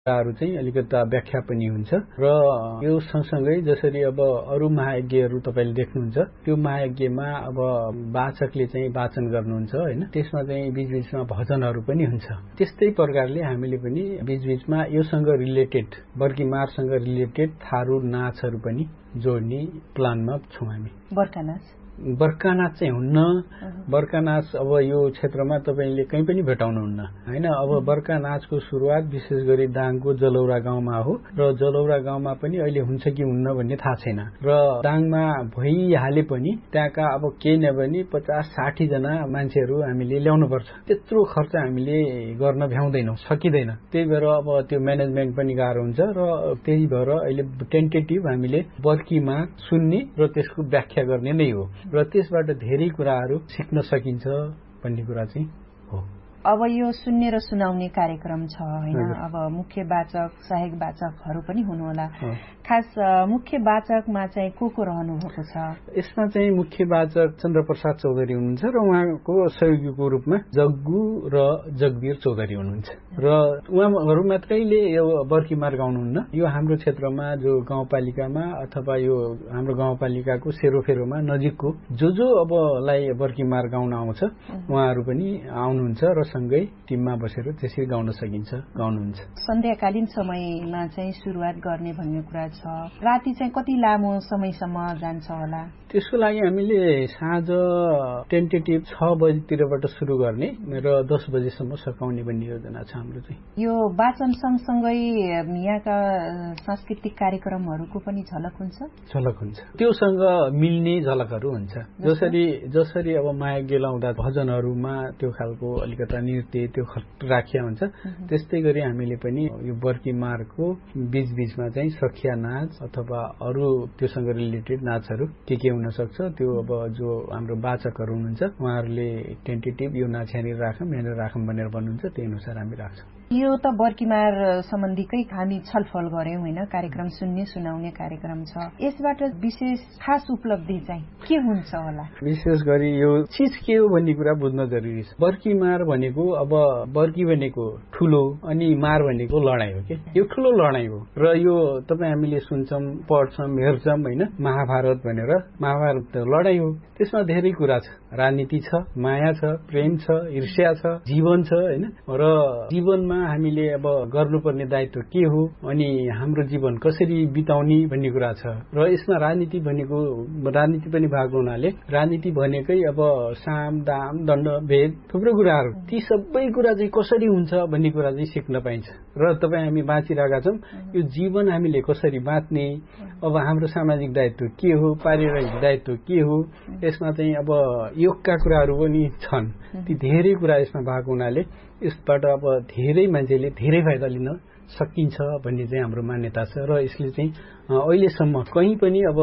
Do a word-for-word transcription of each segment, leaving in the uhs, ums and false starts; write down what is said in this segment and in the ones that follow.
कुराहरू चाहिँ अलिकता व्याख्या पनि हुन्छ र यो सँगसँगै जसरी अब अरू महायज्ञहरू तपाईले देख्नुहुन्छ त्यो महायज्ञमा अब वाचकले चाहिँ वाचन गर्नुहुन्छ हैन त्यसमा चाहिँ बीचबीचमा भजनहरू पनि हुन्छ त्यस्तै प्रकारले हामीले पनि बीचबीचमा योसँग रिलेटेड बर्कीमारसँग रिलेटेड थारू नाचहरू पनि जोड्ने प्लानमा छौं हामी बर्का नाच बर्का नाच चाहिँ हुन्न बर्का नाच अब यो क्षेत्रमा तपाईले कहीं पनि भेटाउनुहुन्न हैन अब बर्का नाचको सुरुवात विशेष गरी दाङको जलौरा गाउँमा हो र जलौरा गाउँमा पनि अहिले हुन्छ कि हुन्न भन्ने थाहा छैन र दाङमा भइहाले पनि त्यहाँका अब केही न भने पचास साठी जना मान्छेहरू हामीले ल्याउनु पर्छ त्यत्रो खर्च हामीले गर्न भ्याउँदैनौं सकिदैन त्यही भएर अब त्यो म्यानेजमेन्ट पनि गाह्रो हुन्छ र त्यही भएर अहिले टेन्टेटिभ हामीले बर्कीमा सुन्ने र त्यसको व्याख्या गर्ने नै हो र त्यसबाट धेरै कुराहरू सिक्न सकिन्छ भन्ने कुरा चाहिँ हो। अब यो सुन्ने र सुनाउने कार्यक्रम छ हैन अब मुख्य वाचक सहायक वाचकहरू पनि हुनु होला खास मुख्य वाचकमा चाहिँ को को रहनु भएको छ यसमा चाहिँ मुख्य वाचक चन्द्रप्रसाद चौधरी हुनुहुन्छ र उहाँको सहयोगीको रूपमा जग्गु र जगवीर चौधरी हुनुहुन्छ र उहाँहरू मात्रैले यो बर्कीमार गाउनुहुन्न यो हाम्रो क्षेत्रमा जो गाउँपालिकामा अथवा यो हाम्रो गाउँपालिकाको सेरोफेरोमा नजिकको जो जो अबलाई बर्कीमार गाउन आउँछ उहाँहरू पनि आउनुहुन्छ र सँगै टिममा बसेर त्यसरी गाउन सकिन्छ गाउनुहुन्छ। सन्ध्याकालीन समयमा चाहिँ सुरुवात गर्ने भन्ने कुरा छ राति चाहिँ कति लामो समयसम्म जान्छ होला त्यसको लागि हामीले साँझ टेन्टेटिभ छ बजेतिरबाट सुरु गर्ने र दस बजेसम्म सकाउने भन्ने योजना छ हाम्रो चाहिँ। यो वाचन सँगसँगै यहाँका सांस्कृतिक कार्यक्रमहरूको पनि झलक हुन्छ झलक हुन्छ त्योसँग मिल्ने झलकहरू हुन्छ जसरी जसरी अब मायज्ञ लाउँदा भजनहरूमा त्यो खालको अलिकता नृत्य त्यो राखिया हुन्छ त्यस्तै गरी हामीले पनि यो बर्कीमारको बीचबीचमा चाहिँ सखिया नाच अथवा अरू त्योसँग रिलेटेड नाचहरू के के हुन सक्छ त्यो अब जो हाम्रो वाचकहरू हुनुहुन्छ उहाँहरूले टेन्टेटिभ यो नाच यहाँनिर राखौँ यहाँनिर राखौँ भनेर भन्नुहुन्छ त्यही अनुसार हामी राख्छौँ। यो त बर्कीमार सम्बन्धीकै हामी छलफल गर्यौं हैन कार्यक्रम सुन्ने सुनाउने कार्यक्रम छ यसबाट विशेष खास उपलब्धि चाहिँ के हुन्छ होला विशेष गरी यो चीज के हो भन्ने कुरा बुझ्न जरुरी छ। बर्कीमार भनेको अब बर्की भनेको ठूलो अनि मार भनेको लडाई हो के यो ठूलो लडाई हो र यो तपाई हामीले सुन्छौं पढ्छौं हेर्छौं हैन महाभारत भनेर महाभारत लडाई हो त्यसमा धेरै कुरा छ राजनीति छ माया छ प्रेम छ ईर्ष्या छ जीवन छ हैन र जीवनमा हामीले अब गर्नुपर्ने दायित्व के हो अनि हाम्रो जीवन कसरी बिताउने भन्ने कुरा छ र यसमा राजनीति भनेको राजनीति पनि भाग हुनाले राजनीति भनेकै अब साम दाम दण्ड भेद थुप्रो कुराहरू ती सबै कुरा चाहिँ कसरी हुन्छ भन्ने कुरा चाहिँ सिक्न पाइन्छ र तपाई हामी बाँचिरहेका छौं यो जीवन हामीले कसरी बाँच्ने अब हाम्रो सामाजिक दायित्व के हो पारिवारिक दायित्व के हो यसमा चाहिँ अब योगका कुराहरू पनि छन् ती धेरै कुरा यसमा भाग हुनाले यसबाट अब धेरै मान्छेले धेरै फाइदा लिन सकिन्छ भन्ने चाहिँ हाम्रो मान्यता छ र यसले चाहिँ अहिलेसम्म कहीं पनि अब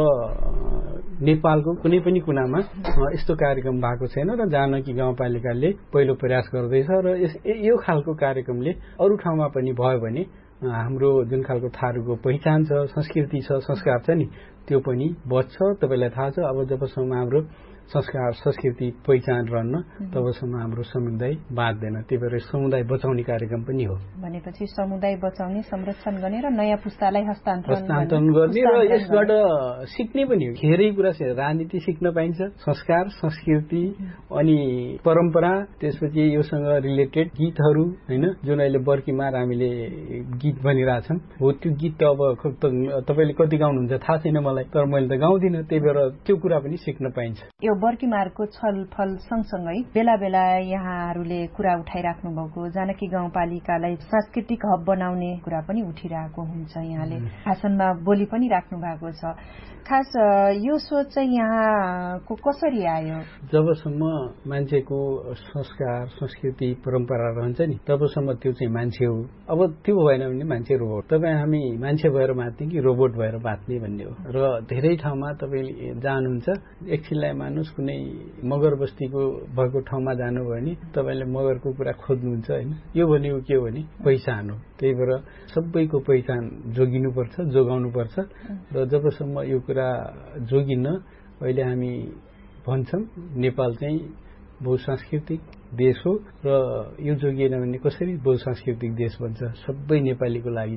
नेपालको कुनै पनि कुनामा यस्तो कार्यक्रम भएको छैन र जानकी गाउँपालिकाले पहिलो प्रयास गर्दैछ र यो खालको कार्यक्रमले अरू ठाउँमा पनि भयो भने हाम्रो जुन खालको थारूको पहिचान छ संस्कृति छ संस्कार छ नि त्यो पनि बच्छ तपाईलाई थाहा छ अब जबसम्म हाम्रो संस्कार संस्कृति पहिचान रहन्न तबसम्म हाम्रो समुदाय बाँच्दैन त्यही भएर समुदाय बचाउने कार्यक्रम पनि हो भनेपछि समुदाय बचाउने संरक्षण गर्ने र नयाँ पुस्तालाई हस्तान्तरण हस्तान्तरण गर्ने र यसबाट सिक्ने पनि हो धेरै कुरा राजनीति सिक्न पाइन्छ संस्कार संस्कृति अनि परम्परा त्यसपछि योसँग रिलेटेड गीतहरू हैन जुन अहिले बर्कीमार हामीले गीत भनिरहेछौं हो त्यो गीत त अब तपाईले कति गाउनुहुन्छ थाहा छैन मलाई तर मैले त गाउँदिन त्यही भएर त्यो कुरा पनि सिक्न पाइन्छ। यो बर्कीमारको छलफल सँगसँगै बेला बेला यहाँहरूले कुरा उठाइराख्नु भएको जानकी गाउँपालिकालाई सांस्कृतिक हब बनाउने कुरा पनि उठिरहेको हुन्छ यहाँले भाषणमा बोली पनि राख्नु भएको छ खास यो सोच चाहिँ यहाँको कसरी आयो जबसम्म मान्छेको संस्कार संस्कृति परम्परा रहन्छ नि तबसम्म त्यो चाहिँ मान्छे हो अब त्यो भएन भने मान्छे रोबोट तपाई हामी मान्छे भएर बाँच्ने कि रोबोट भएर बाँच्ने भन्ने हो र धेरै ठाउँमा तपाईले जानुहुन्छ एकछिनलाई मानुस कुनै मगर बस्तीको भएको ठाउँमा जानु भयो भने तपाईले मगरको कुरा खोज्नुहुन्छ हैन यो भनेको के हो भने पहिचान हो त्यही भएर सबैको पहिचान जोगिनु पर्छ जोगाउनु पर्छ र जबसम्म यो कुरा जोगिन्न अहिले हामी भन्छौं नेपाल चाहिँ बहुसांस्कृतिक देश हो र यो जोगिएन भने कसरी बहुसांस्कृतिक देश बन्छ। सबै नेपालीको लागि